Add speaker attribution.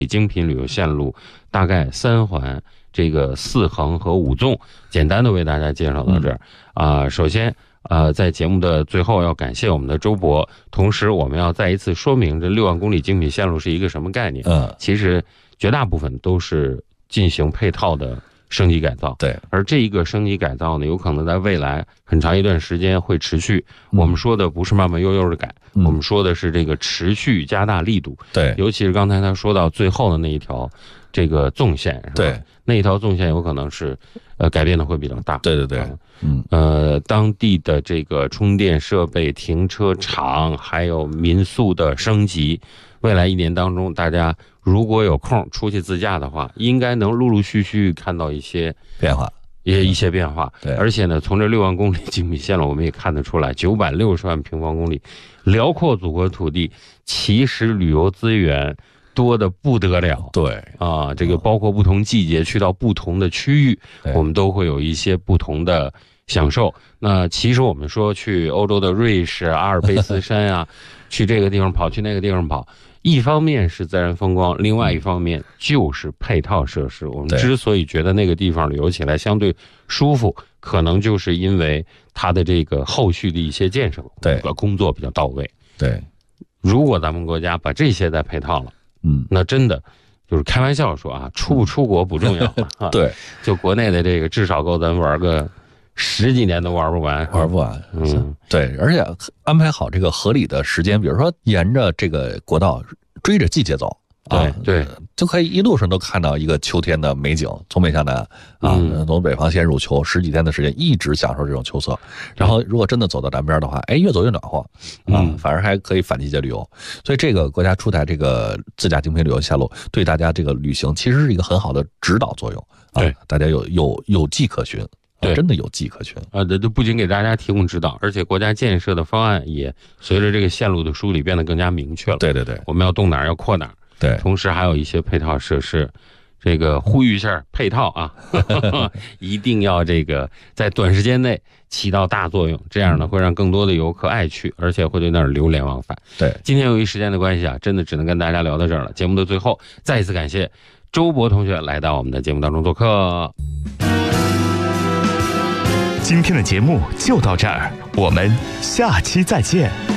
Speaker 1: 精品旅游线路大概3环，这个4横和5纵，简单的为大家介绍到这儿。首先在节目的最后要感谢我们的周博，同时我们要再一次说明这6万公里精品线路是一个什么概念。其实绝大部分都是进行配套的升级改造，
Speaker 2: 对，
Speaker 1: 而这一个升级改造呢，有可能在未来很长一段时间会持续。我们说的不是慢慢悠悠的改，我们说的是这个持续加大力度。
Speaker 2: 对，
Speaker 1: 尤其是刚才他说到最后的那一条这个纵线，是吧？
Speaker 2: 对，
Speaker 1: 那一条纵线有可能是改变的会比较大。
Speaker 2: 对对对，
Speaker 1: 当地的这个充电设备、停车场还有民宿的升级，未来1年当中，大家如果有空出去自驾的话，应该能陆陆续续看到一些
Speaker 2: 变化。
Speaker 1: 对，而且呢，从这6万公里精品线路，我们也看得出来，960万平方公里，辽阔祖国土地，其实旅游资源多得不得了。
Speaker 2: 对
Speaker 1: 这个包括不同季节去到不同的区域，我们都会有一些不同的享受。那其实我们说去欧洲的瑞士、阿尔卑斯山啊，去这个地方跑，去那个地方跑，一方面是自然风光，另外一方面就是配套设施。我们之所以觉得那个地方旅游起来相对舒服，可能就是因为它的这个后续的一些建设工作比较到位。
Speaker 2: 对，
Speaker 1: 如果咱们国家把这些再配套了，那真的就是开玩笑说出不出国不重要
Speaker 2: 对，
Speaker 1: 就国内的这个至少够咱玩个10几年都玩不完。
Speaker 2: 对，而且安排好这个合理的时间，比如说沿着这个国道追着季节走，
Speaker 1: 对，
Speaker 2: 就可以一路上都看到一个秋天的美景，从北向南从北方先入秋，10几天的时间一直享受这种秋色。然后如果真的走到南边的话，越走越暖和反而还可以反季节旅游。所以这个国家出台这个自驾精品旅游线路，对大家这个旅行其实是一个很好的指导作用
Speaker 1: 对，
Speaker 2: 大家有迹可循。对，真的有迹可循
Speaker 1: 这不仅给大家提供指导，而且国家建设的方案也随着这个线路的梳理变得更加明确了。
Speaker 2: 对对对，
Speaker 1: 我们要动哪儿要扩哪儿。
Speaker 2: 对，
Speaker 1: 同时还有一些配套设施，这个呼吁一下配套一定要这个在短时间内起到大作用，这样呢会让更多的游客爱去，而且会对那儿流连忘返。
Speaker 2: 对，
Speaker 1: 今天由于时间的关系真的只能跟大家聊到这儿了。节目的最后，再一次感谢周博同学来到我们的节目当中做客。
Speaker 3: 今天的节目就到这儿，我们下期再见。